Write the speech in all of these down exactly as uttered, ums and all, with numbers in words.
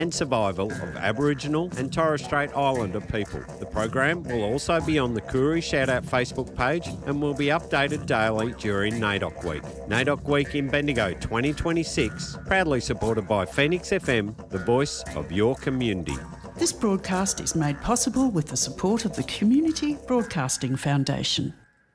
and survival of Aboriginal and Torres Strait Islander people. The program will also be on the Koori Shoutout Facebook page and will be updated daily during NAIDOC Week. NAIDOC Week in Bendigo twenty twenty-six, proudly supported by Phoenix F M, the voice of your community. This broadcast is made possible with the support of the Community Broadcasting Foundation.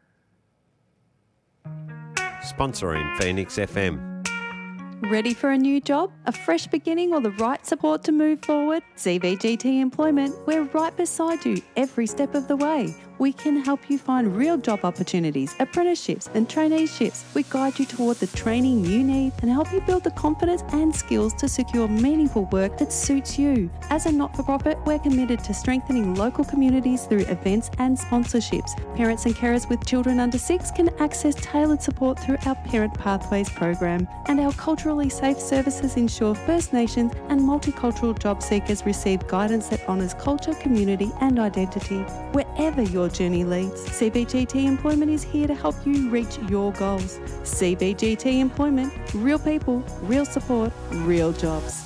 Sponsoring Phoenix F M. Ready for a new job, a fresh beginning or the right support to move forward? C B G T Employment, we're right beside you every step of the way. We can help you find real job opportunities, apprenticeships and traineeships. We guide you toward the training you need and help you build the confidence and skills to secure meaningful work that suits you. As a not-for-profit, we're committed to strengthening local communities through events and sponsorships. Parents and carers with children under six can access tailored support through our Parent Pathways program. And our culturally safe services ensure First Nations and multicultural job seekers receive guidance that honours culture, community and identity. Wherever your journey leads, C B G T Employment is here to help you reach your goals. C B G T Employment, real people, real support, real jobs.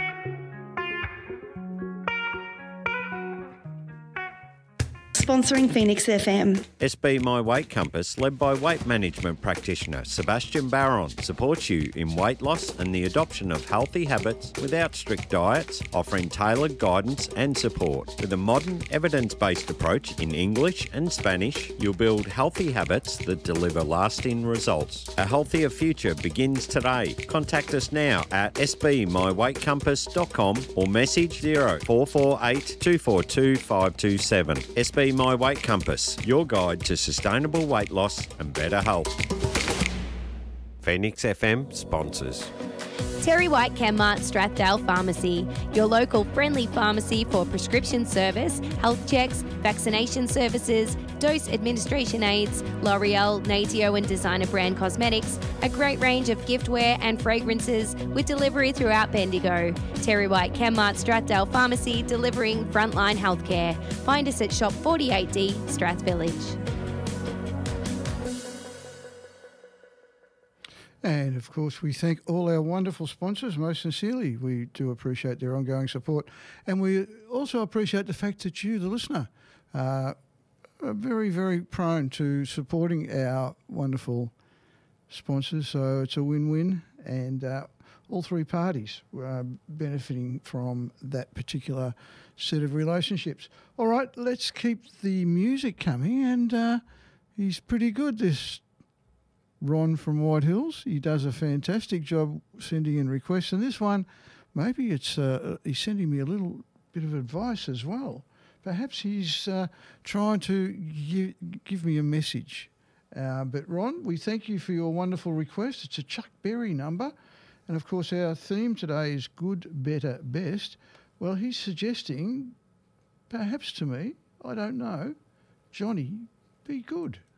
Sponsoring Phoenix F M. S B My Weight Compass, led by weight management practitioner Sebastian Barron, supports you in weight loss and the adoption of healthy habits without strict diets, offering tailored guidance and support. With a modern, evidence-based approach in English and Spanish, you'll build healthy habits that deliver lasting results. A healthier future begins today. Contact us now at s b my weight compass dot com or message zero four four eight two four two five two seven. S B My Weight Compass, your guide to sustainable weight loss and better health. Phoenix F M sponsors. Terry White Chemmart Strathdale Pharmacy, your local friendly pharmacy for prescription service, health checks, vaccination services, dose administration aids, L'Oreal, Natio and designer brand cosmetics, a great range of giftware and fragrances with delivery throughout Bendigo. Terry White Chemmart Strathdale Pharmacy, delivering frontline healthcare. Find us at Shop forty-eight D, Strath Village. And, of course, we thank all our wonderful sponsors most sincerely. We do appreciate their ongoing support. And we also appreciate the fact that you, the listener, uh, are very, very prone to supporting our wonderful sponsors. So it's a win-win, and uh, all three parties are benefiting from that particular set of relationships. All right, let's keep the music coming. And uh, he's pretty good, this Ron from White Hills. He does a fantastic job sending in requests, and this one, maybe it's uh, he's sending me a little bit of advice as well. Perhaps he's uh, trying to give, give me a message. Uh, but Ron, we thank you for your wonderful request. It's a Chuck Berry number, and of course our theme today is good, better, best. Well, he's suggesting, perhaps to me, I don't know, Johnny, be good.